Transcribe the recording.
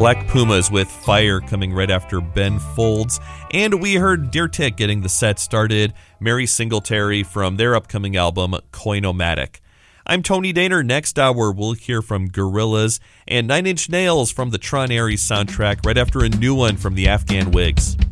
Black Pumas with Fire coming right after Ben Folds. And we heard Dear Tick getting the set started, Mary Singletary from their upcoming album, Coinomatic. I'm Tony Daner. Next hour, we'll hear from Gorillaz and Nine Inch Nails from the Tron Ares soundtrack right after a new one from the Afghan Wigs.